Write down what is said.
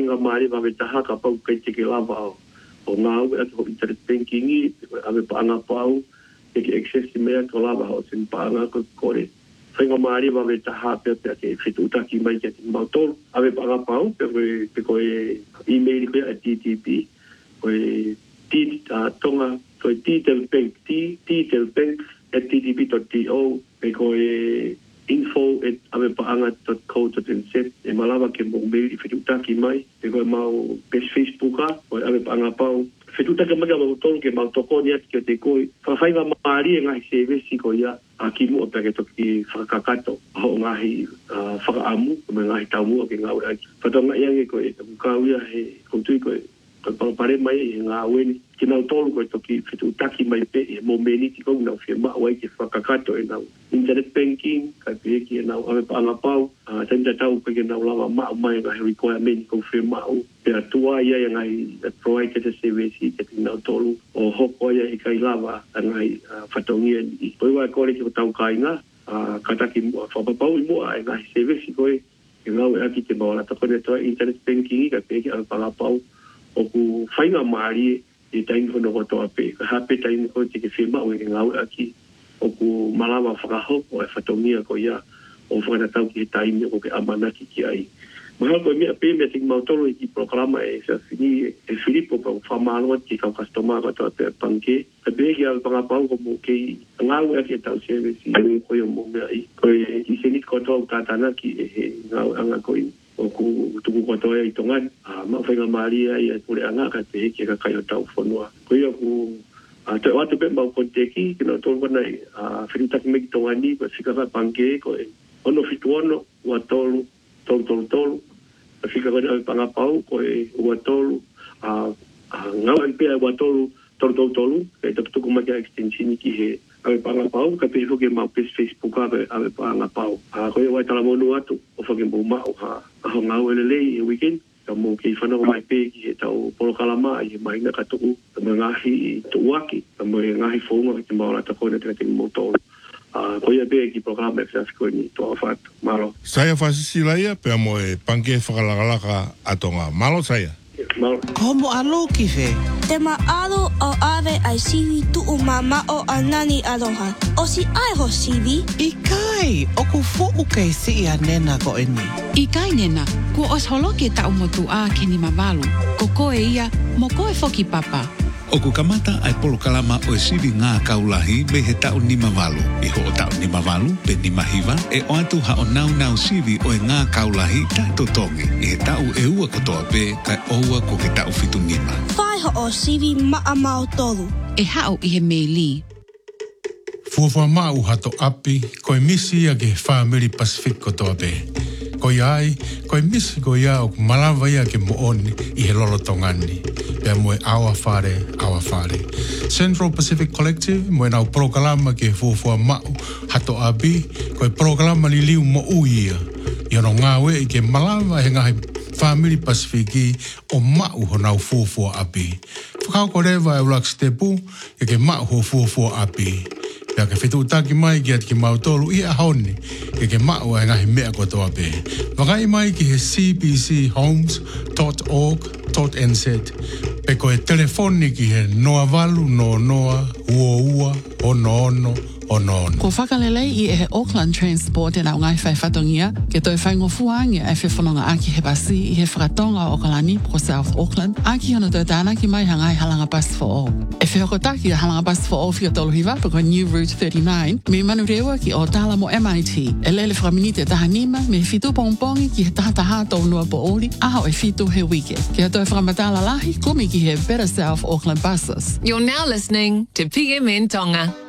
whainga maari wa me taha ka pau kai te ke lava au. O ngau e ko internet banking i ave paanga pau e ke access mea ko lava au sin paanga ko kore. Whainga maari wa me taha pe ke fitu taki mai ke te mautol ave paanga pau pe ko e email ko e TTP ko e tonga ko e detailbank@ttp.to pe ko e info@avepaanga.co.nz e malawa ke mo mail fitutaki mai e ko mau page Facebook o avepaanga pau fitutaki mai mo tol ke mau tokoni at ke te koi fa faiga mari nga service ko ya aki mo pe ke to ki fakakato ho ngahi fakaamu me ngahi tamu ke ngau aki fa tonga yang ko e ka uya he ko tui ko ko pare mai nga wen ki na tol ko to ki fitutaki mai pe e mo meni ti ko na firma wai ki fakakato e na internet banking ka pe ki na ave paanga pau tenta tau pe ki na lava mai nga requirement ko firma o pe atua ia nga provide the service ki na tolu o hoko ia i kai lava nga fatongia i poi wa ko ki tau kai nga kataki fa pau mo nga service ko e nga o aki te mo la to to internet banking ka pe ki ave paanga pau o ku whainga maari e taingo no koto ape. Ka hape taingo ko te ke whima o e ngau aki o ku malawa whakahop o e whatongia ko ia o whanatau ki he taingo o ke amanaki ki ai. Mahal ko mea pe mea ting mautolo i ki programa e sa fini e Filipo pa whamaloa ki kau kastoma koto ape panke. Ka pe ki al pangapau ko mo ke ngau aki e tau service i ko i o mo mea i. Ko e isenit koto au tatana ki e he ngau anga ko i. O ku tuku kotoa i tongan ma whainga maria i pure anga ka te heke ka kai o tau whanua ko ia ku te watu pe mau konteki kina tolu wanai whirutaki me ki tongani ko whikaka panke ko e ono fitu ono ua tolu whikaka ni pangapau ko e ua tolu ngau an pia ua tolu e tuku makia extensioni ki he ave pangapau ka pe hoke mau pes Facebook ave pangapau ko e wai tala monu atu o whake mou mau ho ngau elelei e weekend ka mo ke whanau mai pe ki he tau polokalama i he maina ka tuku ka mo ngahi i tuuaki ka mo ngahi whaunga ki te maora ta kone tena tini motolo ko ia pe ki polokalama e whiafiko ni toa whatu malo Saia whasisi laia pe mo e panke whakalakalaka atonga malo saia Como alo ki fe? Te maalo o ave ai siwi tu umama o anani aloha. O si ai ho siwi? I kai, o ku fo'u kei si ia nena ko eni. I kai nena, ku os holo ke ta umotu a ke ni mavalu. Ko koe ia, mo koe foki papa. O ku kamata ai polokalama o e siwi ngā kaulahi me he tau ni mavalu. I ho o tau ni mavalu pe ni mahiwa e o atu ha o nau siwi o e ngā kaulahi tai totongi. I he tau e ua kotoa pe kai oua ko ke tau fitu nima. Whai ho o siwi maa mau tolu. E hao i he meili. Fuafua mau hato api ko e misi a ke Family Pacific kotoa pe. Ko ai, ko e misi ko ia o malawa ia ke mooni i he lolo tongani. Pea moe awa whare. Central Pacific Collective moe nau prokalama ke fuafua mau hato api ko e prokalama li liu mo uia. Ia no ngāwe i ke malawa he ngahi Family Pacific i o mau ho nau fuafua api. Whakau ko rewa e ulak stepu i ke mau ho fuafua api. Pea ke whitutaki mai ki at ki mautolu i a honi ke mau e ngahi mea kotoa pe. Wakai mai ki he cbchomes.org.nz pe ko e telefoni ki he noa walu, noa, ua, ono. Ko whakalelei i e he Auckland Transport e nau ngai whai whatongia ke toi whai ngofuangia e whewhanonga aki he basi i he whakatonga o Kalani pro South Auckland aki hono toi tāna ki mai hangai halanga bus for all. E whihokotaki a halanga bus for all whia tolohiwa pe ko New Route 39 me manu rewa ki o tala mo MIT e lele whakaminite tahanima me fitu pongpongi ki he tahataha tau nua po oli aho e fitu he wike. Ki he toi whakamatala lahi kumi ki he Better South Auckland buses. You're now listening to PMN Tonga.